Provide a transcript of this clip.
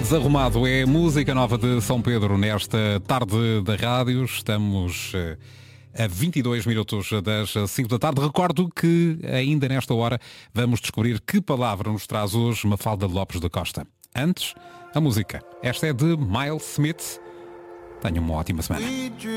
Desarrumado é a música nova de São Pedro nesta tarde da rádio. Estamos a 22 minutos das 5 da tarde. Recordo que ainda nesta hora vamos descobrir que palavra nos traz hoje Mafalda Lopes da Costa. Antes, a música. Esta é de Miles Smith. Tenha uma ótima semana.